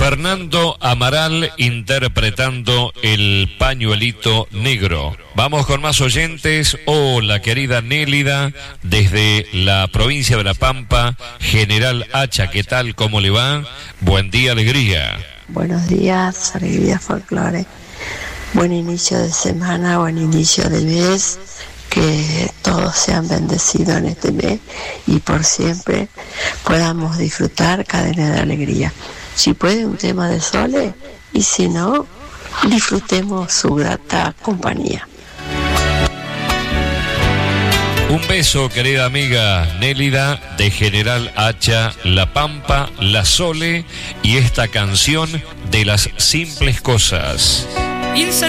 Fernando Amaral interpretando El Pañuelito Negro. Vamos con más oyentes. Hola, querida Nélida, desde la provincia de La Pampa, General Hacha, ¿qué tal? ¿Cómo le va? Buen día, alegría. Buenos días, alegría folclore. Buen inicio de semana, buen inicio de mes. Que todos sean bendecidos en este mes y por siempre podamos disfrutar Cadena de Alegría. Si puede, un tema de Sole, y si no, disfrutemos su grata compañía. Un beso, querida amiga Nélida, de General Hacha, La Pampa, La Sole y esta canción de las simples cosas.